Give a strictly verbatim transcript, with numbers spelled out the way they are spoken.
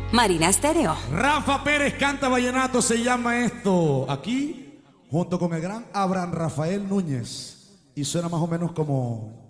Marina Estéreo. Rafa Pérez canta vallenato, se llama esto. Aquí, junto con el gran Abraham Rafael Núñez. Y suena más o menos como...